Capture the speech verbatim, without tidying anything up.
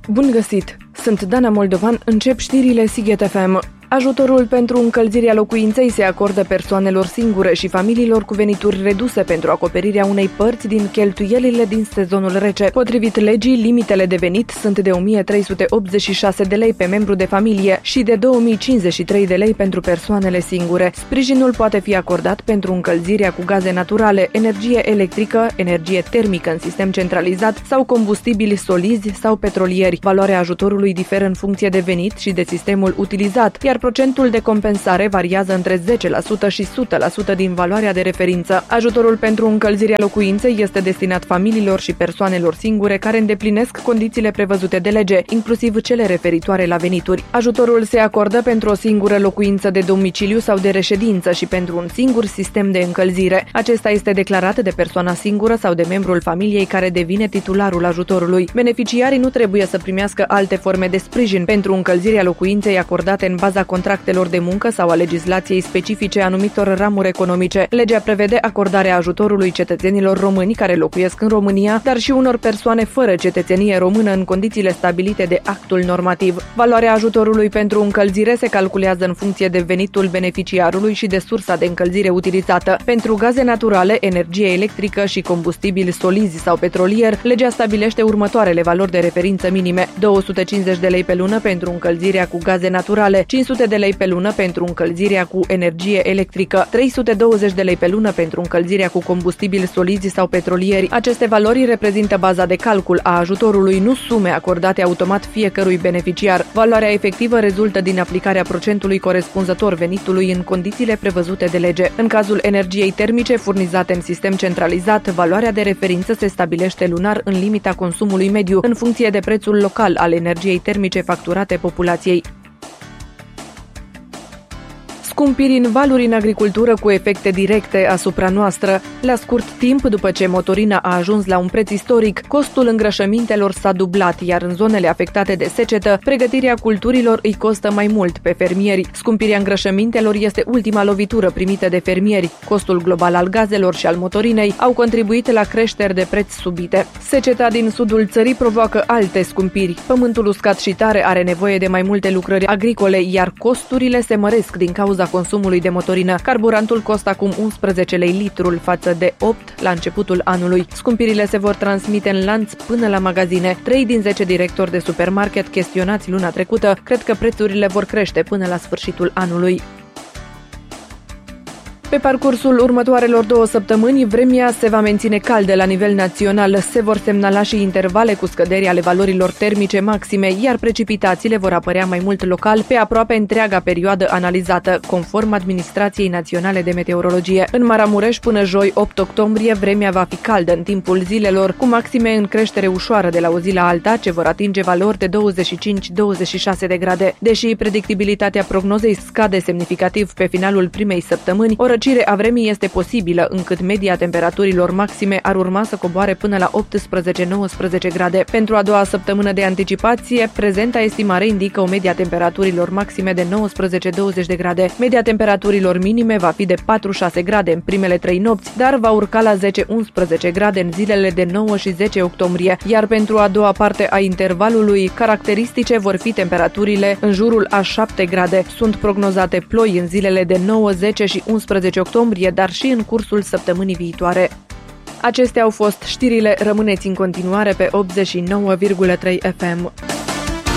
Bun găsit! Sunt Dana Moldovan, încep știrile Sighet F M. Ajutorul pentru încălzirea locuinței se acordă persoanelor singure și familiilor cu venituri reduse pentru acoperirea unei părți din cheltuielile din sezonul rece. Potrivit legii, limitele de venit sunt de o mie trei sute optzeci și șase de lei pe membru de familie și de două mii cincizeci și trei de lei pentru persoanele singure. Sprijinul poate fi acordat pentru încălzirea cu gaze naturale, energie electrică, energie termică în sistem centralizat sau combustibili solizi sau petrolieri. Valoarea ajutorului diferă în funcție de venit și de sistemul utilizat, iar procentul de compensare variază între zece la sută și o sută la sută din valoarea de referință. Ajutorul pentru încălzirea locuinței este destinat familiilor și persoanelor singure care îndeplinesc condițiile prevăzute de lege, inclusiv cele referitoare la venituri. Ajutorul se acordă pentru o singură locuință de domiciliu sau de reședință și pentru un singur sistem de încălzire. Acesta este declarat de persoana singură sau de membrul familiei care devine titularul ajutorului. Beneficiarii nu trebuie să primească alte forme de sprijin pentru încălzirea locuinței acordate în baza contractelor de muncă sau a legislației specifice anumitor ramuri economice. Legea prevede acordarea ajutorului cetățenilor români care locuiesc în România, dar și unor persoane fără cetățenie română în condițiile stabilite de actul normativ. Valoarea ajutorului pentru încălzire se calculează în funcție de venitul beneficiarului și de sursa de încălzire utilizată. Pentru gaze naturale, energie electrică și combustibili solizi sau petrolier, legea stabilește următoarele valori de referință minime: două sute cincizeci de lei pe lună pentru încălzirea cu gaze naturale, cinci sute de lei pe lună pentru încălzirea cu energie electrică, trei sute douăzeci de lei pe lună pentru încălzirea cu combustibili solizi sau petrolieri. Aceste valori reprezintă baza de calcul a ajutorului, nu sume acordate automat fiecărui beneficiar. Valoarea efectivă rezultă din aplicarea procentului corespunzător venitului în condițiile prevăzute de lege. În cazul energiei termice furnizate în sistem centralizat, valoarea de referință se stabilește lunar în limita consumului mediu, în funcție de prețul local al energiei termice facturate populației. Scumpiri în valuri în agricultură cu efecte directe asupra noastră. La scurt timp, după ce motorina a ajuns la un preț istoric, costul îngrășămintelor s-a dublat, iar în zonele afectate de secetă, pregătirea culturilor îi costă mai mult pe fermieri. Scumpirea îngrășămintelor este ultima lovitură primită de fermieri. Costul global al gazelor și al motorinei au contribuit la creșteri de preț subite. Seceta din sudul țării provoacă alte scumpiri. Pământul uscat și tare are nevoie de mai multe lucrări agricole, iar costurile se măresc din cauza consumului de motorină. Carburantul costă acum unsprezece lei litrul față de opt la începutul anului. Scumpirile se vor transmite în lanț până la magazine. trei din zece directori de supermarket chestionați luna trecută cred că prețurile vor crește până la sfârșitul anului. Pe parcursul următoarelor două săptămâni, vremea se va menține caldă la nivel național. Se vor semnala și intervale cu scăderi ale valorilor termice maxime, iar precipitațiile vor apărea mai mult local pe aproape întreaga perioadă analizată, conform Administrației Naționale de Meteorologie. În Maramureș, până joi, opt octombrie, vremea va fi caldă în timpul zilelor, cu maxime în creștere ușoară de la o zi la alta, ce vor atinge valori de douăzeci și cinci - douăzeci și șase de grade. Deși predictibilitatea prognozei scade semnificativ pe finalul primei săptămâni, o răcire a vremii este posibilă, încât media temperaturilor maxime ar urma să coboare până la optsprezece - nouăsprezece grade. Pentru a doua săptămână de anticipație, prezenta estimare indică o media temperaturilor maxime de nouăsprezece - douăzeci de grade. Media temperaturilor minime va fi de patru - șase grade în primele trei nopți, dar va urca la zece - unsprezece grade în zilele de nouă și zece octombrie, iar pentru a doua parte a intervalului, caracteristice vor fi temperaturile în jurul a șapte grade. Sunt prognozate ploi în zilele de nouă, zece și unsprezece octombrie, dar și în cursul săptămânii viitoare. Acestea au fost știrile, rămâneți în continuare pe optzeci și nouă virgulă trei F M.